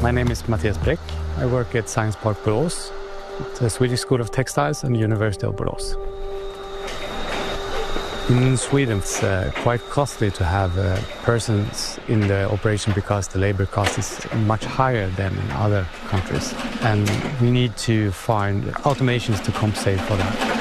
My name is Mattias Bräck. I work at Science Park Borås, the Swedish School of Textiles and University of Borås. In Sweden, it's quite costly to have persons in the operation because the labor cost is much higher than in other countries. And we need to find automations to compensate for that.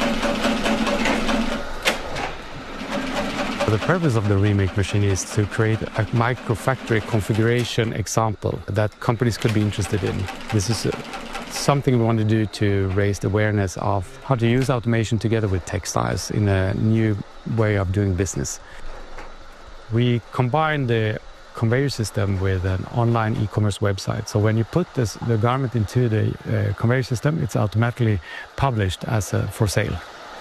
The purpose of the remake machine is to create a microfactory configuration example that companies could be interested in. This is something we want to do to raise the awareness of how to use automation together with textiles in a new way of doing business. We combine the conveyor system with an online e-commerce website. So when you put the garment into the conveyor system, it's automatically published as for sale.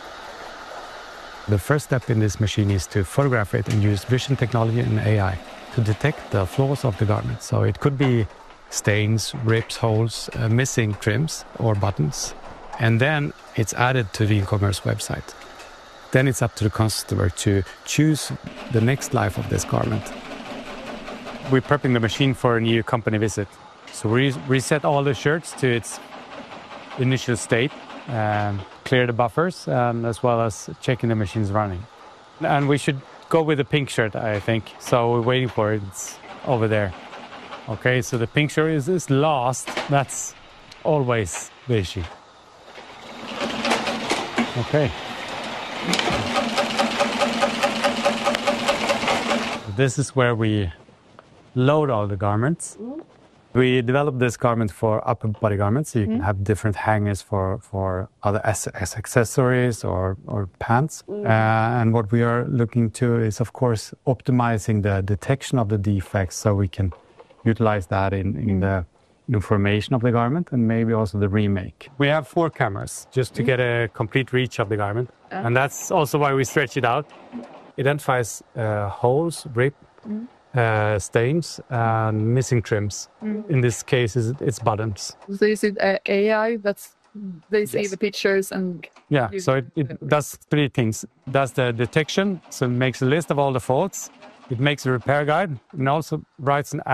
The first step in this machine is to photograph it and use vision technology and AI to detect the flaws of the garment. So it could be stains, rips, holes, missing trims or buttons. And then it's added to the e-commerce website. Then it's up to the customer to choose the next life of this garment. We're prepping the machine for a new company visit. So we reset all the shirts to its initial state, clear the buffers, as well as checking the machine's running. And we should go with the pink shirt, I think. So we're waiting for it. It's over there. Okay, so the pink shirt is lost. That's always the issue. Okay. This is where we load all the garments. We developed this garment for upper body garments, so you can have different hangers for other as accessories or pants. And what we are looking to is, of course, optimizing the detection of the defects so we can utilize that in the information of the garment and maybe also the remake. We have 4 cameras just to get a complete reach of the garment. And that's also why we stretch it out. It identifies holes, rip, stains, and missing trims. In this case, it's buttons. So is it AI they see the pictures and... Yeah, so it does 3 things. It does the detection, so it makes a list of all the faults. It makes a repair guide and also writes an